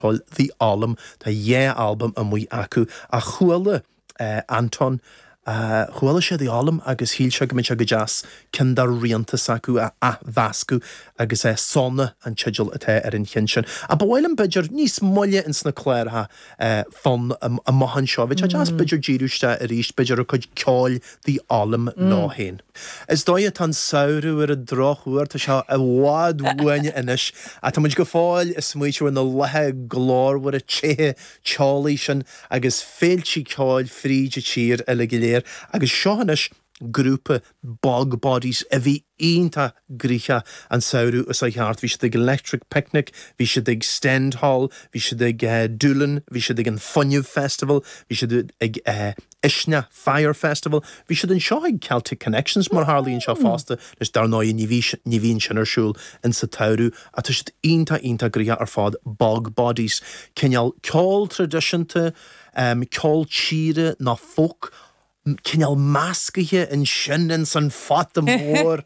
The Alum, the album and we acu a chuala Anton chuala sé the Alum agus híl se go min se go jazz cindar riantas acu a vascu agus sonna an chidgel atá in chin a bhfuilm bidger níos molle in sna cléir ha fun a mohan seo which a jazz bidger jíruste a ríist bidger a chud ceáil the Alum ná héin. Is dói tan saoú ar a drochúir tá se a bhád bhaine inis a tá muid go fáil is smuitiú in na lethe glór war a tchéthe teálaí sin agus féiltí ceáil fríide tír a le giléir agus seohanis grúpa bog bodies a bhí ionta grícha an saoú is a cheart. Bhí sé ag Electric Picnic, bhí sé ag Stend Hall, bhí sé ag Dúlan, bhí sé ag an Funniu Festival, bhí sé ag Ishna Fire Festival, bhí sé an seo ag Celtic Connections mar Harlíonn seo fásta leis dar náid ní bhíon sin ar siúil in sa tairú a tá sé ionta grícha ar fád bog bodies. Cinneal ceáil tradiisianta, ceáil tíre na folk, cinneal mascaithe in sin in san fata mór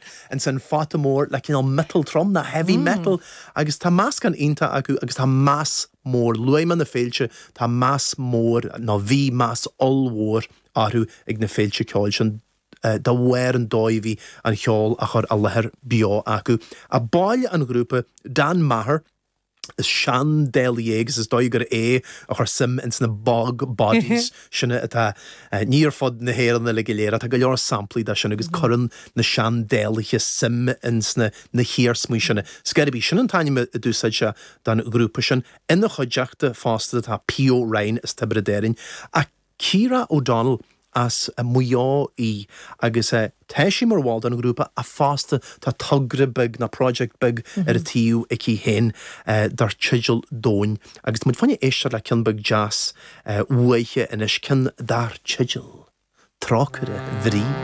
le cinneal metal trom na heavy metal agus tá masc an ionta acu agus tá más mór luaiman na féilte tá más mór na bhí más olmhór áthú ag na féilte ceáil sin da bhhair an dóibhí an cheáil a chur a lethir bio acu. A báile an grúpa Dan Maher is Sean Deliags is dóigur a chur sim in sna bog bodies sinna atá níor fod na héan na le giléir a go leor samplaí da sin agus churann na Sean Delige sim in sna na hir smú sinna. Scarabí sin an taine a dúsaid se dan grúpa sin ina chuideachta fásta tá Pio Ryan is tabredéirin a Ciara O'Donnell as a muo I agus teisi mar bháil an grúpa a fásta tá tugra big na project big ar a tíú ici hen dar chidgel dóin agus muid fanne éiste le cin big jazz uaiche inis cin dar chidgel trácure bhrí.